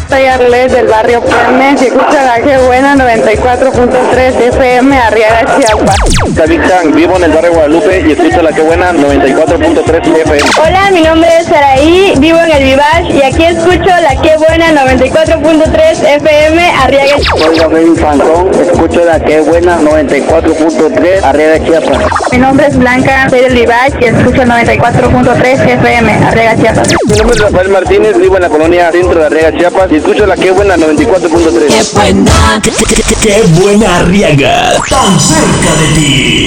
Soy Arlet del barrio Pernes y escucho la que buena 94.3 FM Arriaga, Chiapas. David Chan, vivo en el barrio Guadalupe y escucho la que buena 94.3 FM. Hola, mi nombre es Saraí, vivo en el Vivage y aquí escucho la que buena 94.3 FM Arriaga. Soy Gabriel Pancón, escucho la que buena 94.3 Arriaga, Chiapas. Mi nombre es Blanca, soy del Vivage y escucho 94.3 FM Arriaga, Chiapas. Mi nombre es Rafael Martínez, vivo en la colonia Centro de Arriaga, Chiapas y escucho la que buena 94.3. ¡Qué buena! ¡Qué buena Arriaga! ¡Tan cerca de ti!